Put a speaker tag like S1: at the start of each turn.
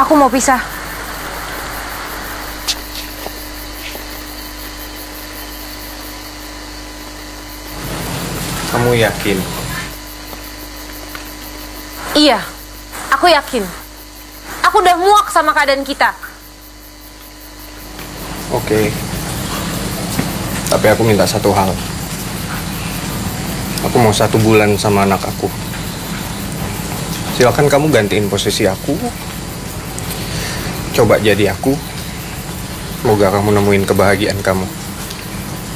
S1: Aku mau pisah.
S2: Kamu yakin?
S1: Iya, aku yakin. Aku udah muak sama keadaan kita.
S2: Oke. Tapi aku minta satu hal. Aku mau 1 bulan sama anak aku. Silakan kamu gantiin posisi aku. Coba jadi aku. Semoga kamu nemuin kebahagiaan kamu.